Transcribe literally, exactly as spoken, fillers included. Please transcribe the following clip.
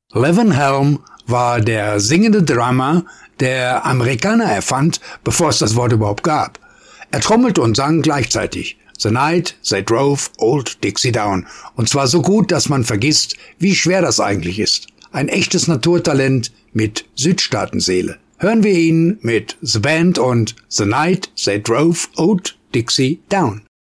Levin Helm war der singende Drummer, der Amerikaner erfand, bevor es das Wort überhaupt gab. Er trommelte und sang gleichzeitig. The night they drove Old Dixie down. Und zwar so gut, dass man vergisst, wie schwer das eigentlich ist. Ein echtes Naturtalent mit Südstaatenseele. Hören wir ihn mit The Band und The Night They Drove Old Dixie Down.